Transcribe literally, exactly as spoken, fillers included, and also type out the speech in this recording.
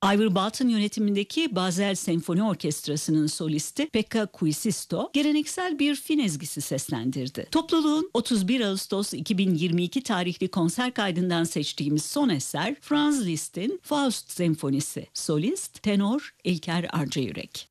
Ivor Bolton yönetimindeki Basel Senfoni Orkestrası'nın solisti Pekka Kuisisto geleneksel bir Fin ezgisi seslendirdi. Topluluğun otuz bir Ağustos iki bin yirmi iki tarihli konser kaydından seçtiğimiz son eser Franz Liszt'in Faust Senfonisi. Solist tenor İlker Arcayürek.